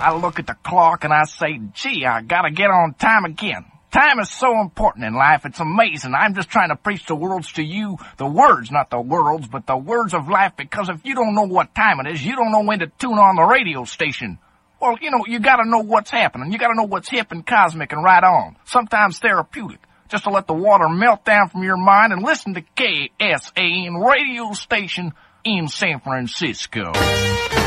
I look at the clock and I say, gee, I gotta get on time again. Time is so important in life, it's amazing. I'm just trying to preach the words to you, the words, not the worlds, but the words of life, because if you don't know what time it is, you don't know when to tune on the radio station. Well, you gotta know what's happening. You gotta know what's hip and cosmic and right on. Sometimes therapeutic. Just to let the water melt down from your mind and listen to KSAN radio station in San Francisco.